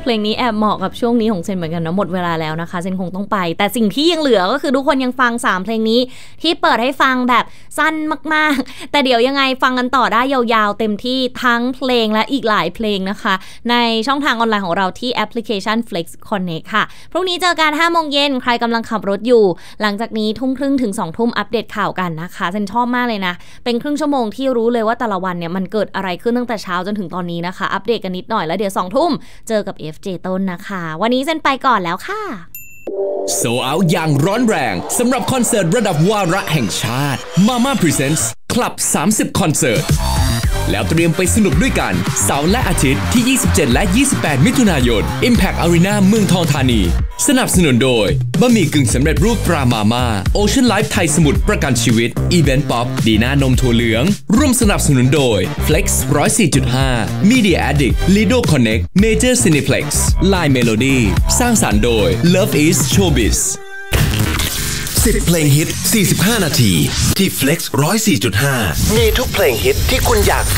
ลงนี้แอบเหมาะกับช่วงนี้ของเซนเหมือนกันนะหมดเวลาแล้วนะคะเซนคงต้องไปแต่สิ่งที่ยังเหลือก็คือทุกคนยังฟัง3เพลงนี้ที่เปิดให้ฟังแบบสั้นมากๆแต่เดี๋ยวยังไงฟังกันต่อได้ยาวๆเต็มที่ทั้งเพลงและอีกหลายเพลงนะคะในช่องทางออนไลน์ของเราที่แอปพลิเคชัน Flex Connect ค่ะพรุ่งนี้เจอกัน 5 โมงเย็นใครกำลังขับรถอยู่หลังจากนี้ 20:30 ถึง 2 ทุ่มอัปเดตข่าวกันนะคะเซนชอบมากเลยนะเป็นครึ่งชั่วโมงที่รู้เลยว่าแต่ละวันเนี่ยมันเกิดอะไรขึ้นตั้งแต่เช้าจนถึงตอนนี้นะคะอัปเดตกันนิดหน่อยแล้วเดี๋ยว 2 ทุ่มเจอกับ FJ ต้นนะคะวันนี้เซนไปก่อนแล้วค่ะโซเอาอย่างร้อนแรงสำหรับคอนเสิร์ตระดับวาระแห่งชาติ Mama Presents Club 30 คอนเสิร์ตแล้วเตรียมไปสนุกด้วยกันเสาร์และอาทิตย์ที่ 27 และ 28 มิถุนายน Impact Arena เมืองทองธานีสนับสนุนโดยบะหมี่กึ่งสำเร็จรูปตรามาม่า Ocean Life ไทยสมุทรประกันชีวิต Event Pop ดีน่านมถั่วเหลืองร่วมสนับสนุนโดย Flex 104.5 Media Addict Lido Connect Major Cineplex Line Melody สร้างสรรค์โดย Love is Showbiz 10 เพลงฮิต 45 นาทีที่ Flex 104.5 มีทุกเพลงฮิตที่คุณอยากฟัง